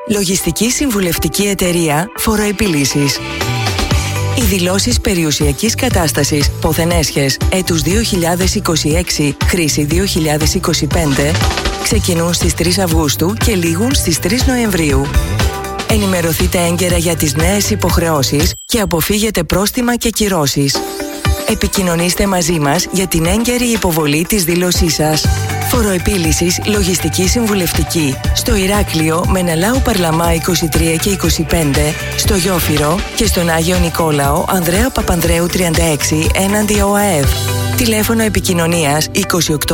Λογιστική συμβουλευτική εταιρεία Φοροεπίλησης. Οι δηλώσεις περιουσιακής κατάστασης Ποθενέσχες έτους 2026, χρήση 2025, ξεκινούν στις 3 Αυγούστου και λήγουν στις 3 Νοεμβρίου. Ενημερωθείτε έγκαιρα για τις νέες υποχρεώσεις και αποφύγετε πρόστιμα και κυρώσεις. Επικοινωνήστε μαζί μας για την έγκαιρη υποβολή της δήλωσής σας. Φοροεπίλησης Λογιστική Συμβουλευτική στο Ηράκλειο Μενελάου Παρλαμά 23 και 25, στο Γιόφυρο και στον Άγιο Νικόλαο Ανδρέα Παπανδρέου 36 έναντι ΟΑΕΒ. Τηλέφωνο επικοινωνίας 2841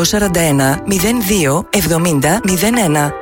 02 70 01.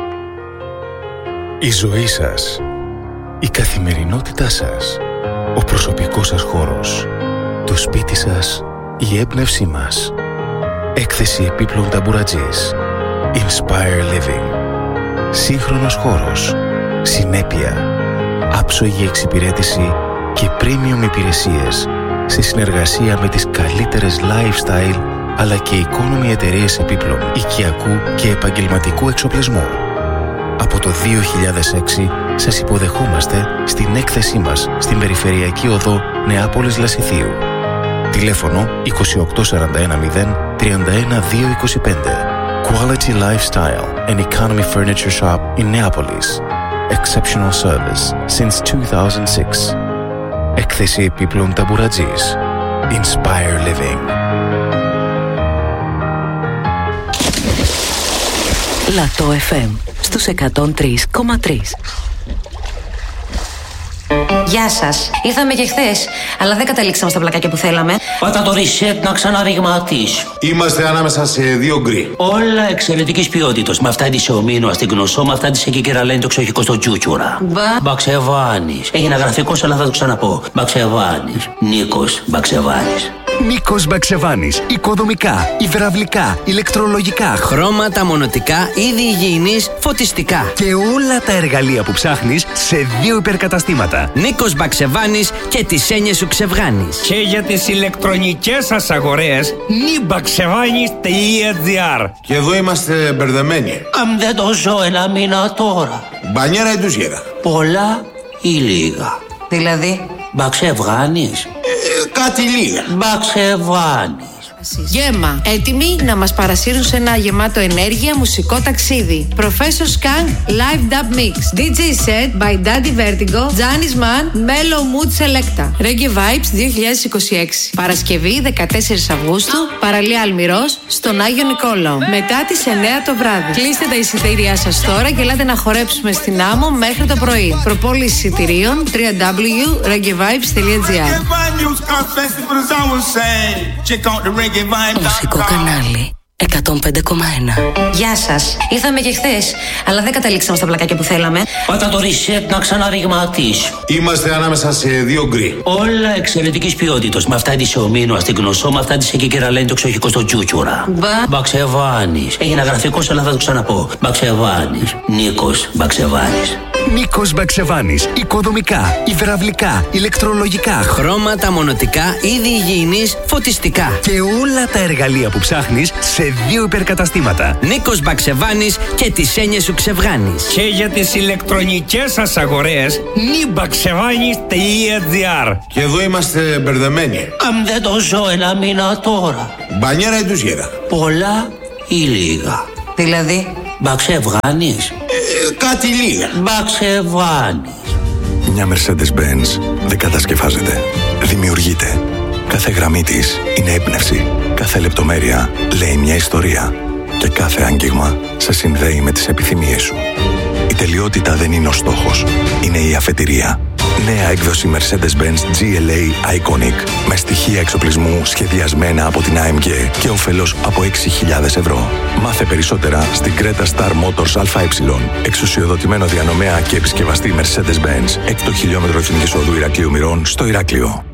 Η ζωή σας, η καθημερινότητά σας, ο προσωπικός σας χώρος, το σπίτι σας, η έμπνευσή μας. Έκθεση επίπλων ταμπουρατζής. Inspire Living. Σύγχρονος χώρος, συνέπεια, άψογη εξυπηρέτηση και premium υπηρεσίες σε συνεργασία με τις καλύτερες lifestyle αλλά και economy εταιρείες επίπλων οικιακού και επαγγελματικού εξοπλισμού. Από το 2006 σας υποδεχόμαστε στην έκθεσή μας στην Περιφερειακή Οδό Νεάπολης Λασιθίου. Τηλέφωνο 28410 31225. Quality Lifestyle and Economy Furniture Shop in Neapolis. Exceptional service since 2006. Έκθεση επίπλων ταμπουρατζής. Inspire Living. Λατό FM στους 103,3. Γεια σας. Ήρθαμε και χθες, αλλά δεν καταλήξαμε στα πλακάκια που θέλαμε. Πάτα το reset να ξαναρριγματίσει. Είμαστε ανάμεσα σε 2 γκρι. Όλα εξαιρετικής ποιότητας. Με αυτά τη σε ομίνο στην Γνωσό, με αυτά τη σε Κικεραλένη το ξοχικό στο Τσούτσουρα. Μπαξεβάνης. Έγινε γραφικός, αλλά θα το ξαναπώ. Μπαξεβάνης. Νίκος Μπαξεβάνης. Νίκος Μπαξεβάνης. Οικοδομικά, υδραυλικά, ηλεκτρολογικά, χρώματα, μονοτικά, είδη υγιεινής, φωτιστικά. Και όλα τα εργαλεία που ψάχνεις σε 2 υπερκαταστήματα. Νίκος Μπαξεβάνης και τις έννοιες σου ξεβγάνεις. Και για τις ηλεκτρονικές σας αγορές, nibaxevanis.gr. Και εδώ είμαστε μπερδεμένοι. Αν δεν το ζω ένα μήνα τώρα. Μπανιέρα ή ντουζιέρα. Πολλά ή λίγα. Δηλαδή, Μπαξεβάνης. Κάτι λίγα. Μπαξεβάνης. Γέμα, έτοιμοι να μας παρασύρουν σε ένα γεμάτο ενέργεια μουσικό ταξίδι. Professor Skunk Live Dub Mix. DJ set by Daddy Vertigo, Janis Man, Mellow Mood Selecta. Reggae Vibes 2026. Παρασκευή 14 Αυγούστου, παραλία Αλμυρός, στον Άγιο Νικόλαο. Μετά τις 9 το βράδυ. Κλείστε τα εισιτήριά σας τώρα και ελάτε να χορέψουμε στην Άμμο μέχρι το πρωί. Προπόληση εισιτηρίων www.reggaevibes.gr. Μουσικό κανάλι 105,1. Γεια σας. Ήρθαμε και χθες, αλλά δεν καταλήξαμε στα πλακάκια που θέλαμε. Πάτα το reset να ξαναρριγματίσει. Είμαστε ανάμεσα σε 2 γκρι. Όλα εξαιρετικής ποιότητας. Με αυτά τη σε ομίνο στην Γνωσό, με αυτά τη σε Κικεραλένη το ξοχικό στο Τσούτσουρα. Μπαξεβάνης. Έγινε γραφικός, αλλά θα το ξαναπώ. Μπαξεβάνης. Νίκος Μπαξεβάνης. Νίκος Μπαξεβάνης. Οικοδομικά, υδραυλικά, ηλεκτρολογικά, χρώματα, μονοτικά, είδη υγιεινής, φωτιστικά. Και όλα τα εργαλεία που ψάχνεις σε 2 υπερκαταστήματα. Νίκος Μπαξεβάνης και τις έννοιες σου ξεβγάνεις. Και για τις ηλεκτρονικές σας αγορές, nibaxevanis.gr. Και εδώ είμαστε μπερδεμένοι. Αν δεν το ζω ένα μήνα τώρα. Μπανιέρα ή ντουζιέρα. Πολλά ή λίγα. Δηλαδή, Μπαξεβάνης. Κάτι λίγα. Μπαξεβάνης. Μια Mercedes-Benz δεν κατασκευάζεται. Δημιουργείται. Κάθε γραμμή της είναι έμπνευση. Κάθε λεπτομέρεια λέει μια ιστορία. Και κάθε άγγιγμα σε συνδέει με τις επιθυμίες σου. Η τελειότητα δεν είναι ο στόχος. Είναι η αφετηρία. Νέα έκδοση Mercedes-Benz GLA Iconic με στοιχεία εξοπλισμού σχεδιασμένα από την AMG και όφελος από 6.000 ευρώ. Μάθε περισσότερα στην Creta Star Motors ΑΕ. Εξουσιοδοτημένο διανομέα και επισκευαστή Mercedes-Benz. 6 χιλιόμετρο εθνικής οδού Ηρακλείου Μυρών στο Ηράκλειο.